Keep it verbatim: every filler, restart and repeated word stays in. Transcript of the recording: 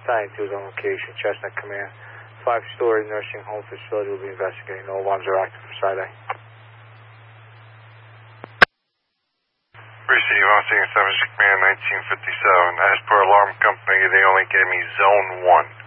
ninety-two is on location, Chestnut Command. Five-story nursing home facility will be investigating. No alarms are active for Side A. Receive on scene establishing command nineteen fifty-seven. As per alarm company, they only gave me zone one.